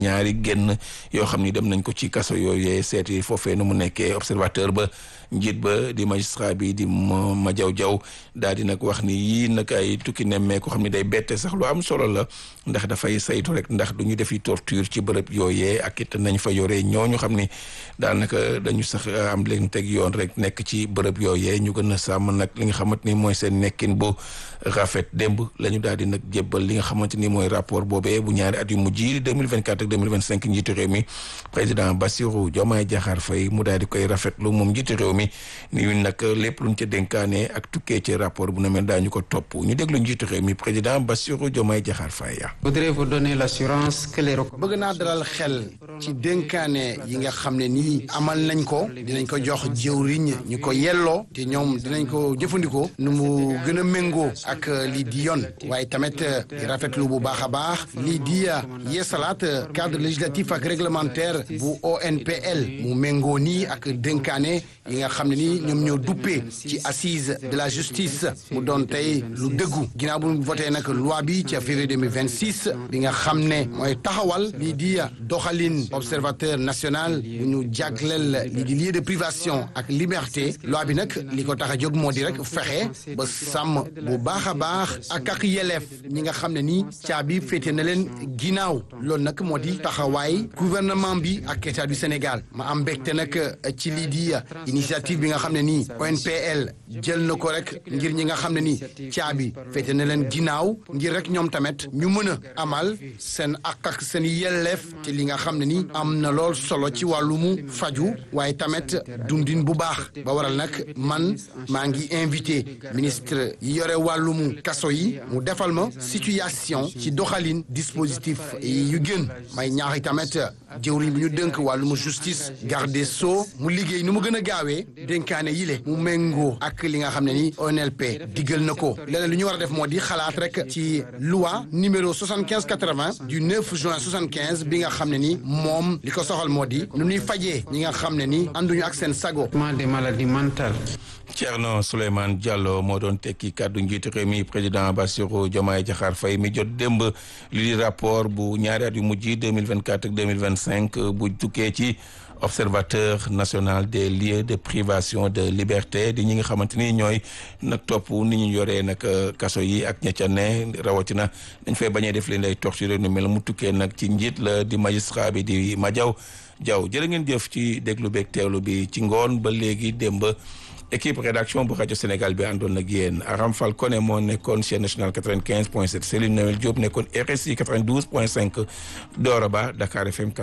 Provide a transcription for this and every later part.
ñaari génn yoo xam ni dem nañ ko ci kaso yooyu seeti foofee nu mu nekkee observateur ba njiit ba di magistrat bi di ma jaw daal di nag wax ni yii nag ay tukki nemmee ko xam ni day bette sax lu am solo la ndax dafay saytu rek ndax du ñu defi torture ci bërëb yooyee ak it nañ fa yoree ñooñu xam ni daanaka dañu sax am leen teg yoon rek nekk ci bërëb yooyee ñu gën a sàmm nag li nga xamante ni mooy seen nekkin bu rafet démb la ñu daal di nag jébbal li nga xamante ni mooy rapport boobee bu ñaari at yu mujj yi 2024 ak 2025 njiitu réew mi président Bassirou Diomaye Diakhar Faye mu daal di koy rafetlu moom njiitu réew mi ni nag lépp luñ ca dénkaane ak tukkee ci rapport bu na mel daañu ko topp ñu déglu njiitu réew mi président Bassirou Diomaye Diakhar Faye. voudrais vous donner l'assurance que les bëgg naa dalal xel ci dénkaane yi nga xam ne nii amal nañ ko dinañ ko jox jëwriñ ñu ko yelloo te ñoom dinañ ko jëfandikoo nu mu gën a méngoo ak lii di yoon waaye tamit di rafetlu bu baax a baax lii di yeesalaat cadre législatif ak réglementaire bu ONPL mu méngoo nii ak dénkaane yi nga xam ne nii ñoom ñoo duppee ci assise de la justice mu doon tey lu dëggu ginnaaw bu voté nag loi bi ci février 2026 bi nga xam ne mooy taxawal lii di doxalin observateur national bu ñu jagleel lii di lieu de privation ak liberté loi bi nag li ko tax a jóg moo di rek fexe ba sàmm bu baax a baax ak yelleef ñi nga xam ne nii caabi féete na leen ginnaaw loolu nag moo di taxawaay gouvernement bi ak état du Sénégal ma am mbégte nag ci lii di initiative bi nga xam ne nii ONPL jël na ko rek ngir ñi nga xam ne nii caabi féete na leen ginnaaw ngir rek ñoom tamit ñu mën a amal seen ak seen yelleef te li nga xam ne nii am na lool solo ci wàllumu faju waaye tamit dundin bu baax ba waral nag man maa ngi invité ministre yi yore wàllumu kaso yi mu defal ma situation ci doxalin dispositif yu gën may ñaax tamit jëwriñ bi ñu dënk wàllumu justice garde des sceaux mu liggéey nu mu gën a gaawee dénkaane yile mu méngoo ak li nga xam ne ni ONLP diggal na ko leneen lu ñu war a def moo di xalaat rek ci loi numéro 75/80 du 9 juin 75 bi nga xam ne ni moom li ko soxal moo di nu ñuy fajee ñi nga xam ne ni ànduñu ak seen sago. des maladies mentales. Thierno Souleymane Diallo moo doon tekki kàddu njiitu réew mi président Bassirou Diomaye Diakhar Faye mi jot démb li di rapport bu ñaari at yu mujj 2024 ak 2025 bu tukkee ci observateur national des lieux de privation de liberté di ñi nga xamante ni ñooy nag topp ni ñu yoree nag kaso yi ak ña ca ne rawatina dañ fay bañee def leen ay torture nu mel mu tukkee nag ci njiit la di magistrat bi di Madiaw Diaw jërë ngeen jëf ci déglu beeg teewlu bi ci ngoon ba léegi démb équipe rédaction bu rajo Sénégal bi àndoon ak yéen Aram Fall Koné moo nekkoon chaîne nationale 95.7 Céline Noël Diop nekkoon RSI 92.5 Dora Ba Dakar FM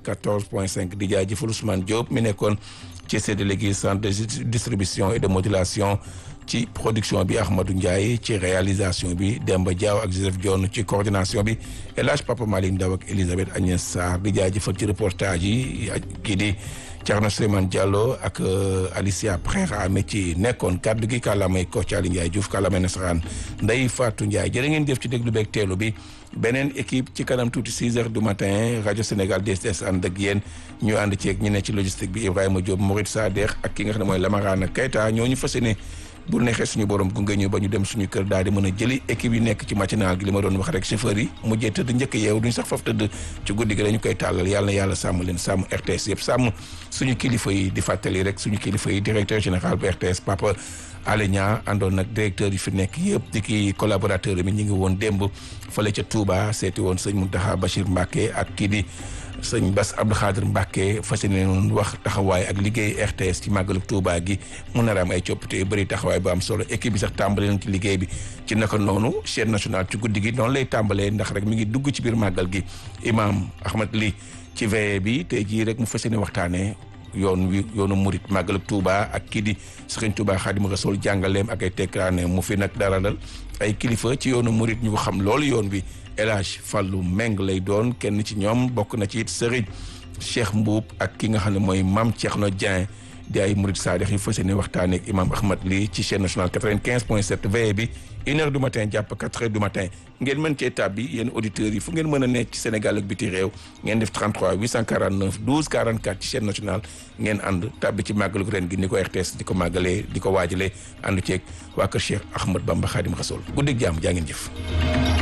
94.5 di jaajëfal Ousmane Diop mi nekkoon ci séddale gi centre de distribution et de modulation ci production bi Ahmadou Ndiaye ci réalisation bi Demba Diaw ak Joseph Dione ci coordination bi El Hadj Papa Malick Ndaw ak Elisabeth Agnès Sarr di jaajëfal ci reportage yi kii di Thierno Souleymane Diallo ak Alicia Prera mi ci nekkoon kaddu gi kàllaamay Kocc Ali Ndiaye Diouf kàllaamay nasaraan Ndeye Fatou Ndiaye jërë ngeen jëf ci déglu beeg teelu bi beneen équipe ci kanam tuuti 6 heures du matin rajo Sénégal DSS ànd ak yéen ñu ànd ceeg ñu ne ci logistique bi Ibrahima Diop Mourid Sadex ak ki nga xam ne mooy Lamarana Keita ñooñu fas yéene bu neexee suñu borom gunge ñu ba ñu dem suñu kër daal di mën a jëli équipe yi nekk ci matinal gi li ma doon wax rek chauffeur yi mujjee tëdd njëkk yeewu duñ sax faf tëdd ci guddi gi dañu koy tàllal yàlla na yàlla sàmm leen sàmm RTS yëpp sàmm suñu kilifa yi di fàttali rek suñu kilifa yi directeur général bu RTS Papa Alé Niang àndoon nag directeur yi fi nekk yëpp di ki collaborateur mi ñu ngi woon démb fële ca Touba seeti woon sëñ Mountakha Bachir Mbacké ak kii di sëñ Bass Abdou Khadir Mbacké fas yéene noonu wax taxawaay ak liggéey RTS ci màggalu Touba gi mun na am ay coppite yu bëri taxawaay bu am solo équipe bi sax tàmbale nañ ci liggéey bi ci naka noonu chaîne nationale ci guddi gi noonu lay tàmbalee ndax rek mi ngi dugg ci biir màggal gi imam Ahmad Li ci veillée bi tey jii rek mu fas yéene waxtaanee yoonu murit màggalu Touba ak kii di Serigne Touba Xaadimu Rasuul jàngaleem ak ay tekkaane mu fi nag daralal ay kilifa ci yoonu murit ñu ko xam loolu yoon bi El Hadj Fallou Meng lay doon kenn ci ñoom bokk na ci it Serigne Cheikh Mbuub ak ki nga xam ne mooy Mame Thierno Dieng di ay murid saadix yi fas yéene waxtaanee ak imam Ahmad Li ci chaîne nationale 95.7 veillée bi 1h du matin jàpp 4h du matin ngeen mën cee tàbbi yéen auditeurs yi fu ngeen mën a nekk ci Sénégal ak biti réew ngeen def 33 849 12 44 ci chaîne nationale ngeen ànd tàbbi ci màggalu ren gi ni ko RTS di ko màggalee di ko waajalee ànd ceeg waa kër Cheikh Ahmad Bamba Khadim Rasoul guddig jàmm jaa ngeen jëf.